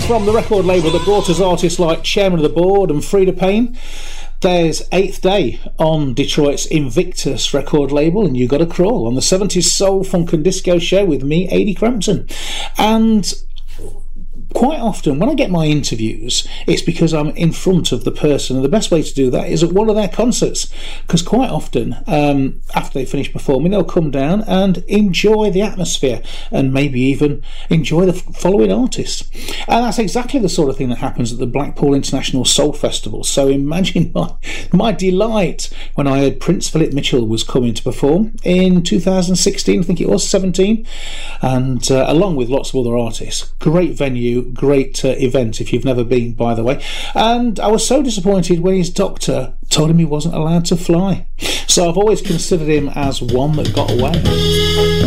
from the record label that brought us artists like Chairman of the Board and Frida Payne. There's Eighth Day on Detroit's Invictus record label, and You Gotta Crawl on the 70s Soul, Funk and Disco show with me, Adi Crampton. And quite often when I get my interviews, it's because I'm in front of the person, and the best way to do that is at one of their concerts, because quite often after they finish performing, they'll come down and enjoy the atmosphere and maybe even enjoy the following artist. And that's exactly the sort of thing that happens at the Blackpool International Soul Festival. So imagine my delight when I heard Prince Philip Mitchell was coming to perform in 2016, I think it was 17, and along with lots of other artists. Great venue, great event if you've never been, by the way. And I was so disappointed when his doctor told him he wasn't allowed to fly. So I've always considered him as one that got away.